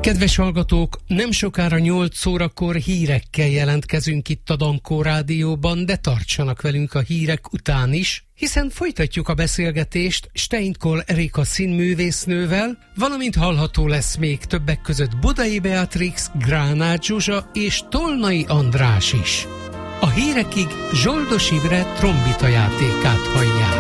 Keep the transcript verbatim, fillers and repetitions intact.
Kedves hallgatók, nem sokára nyolc órakor hírekkel jelentkezünk itt a Dankó Rádióban, de tartsanak velünk a hírek után is, hiszen folytatjuk a beszélgetést Steinkol Erika színművésznővel, valamint hallható lesz még többek között Budai Beatrix, Gránát Zsuzsa és Tolnai András is. A hírekig Zsoldos Imre trombita játékát hallják.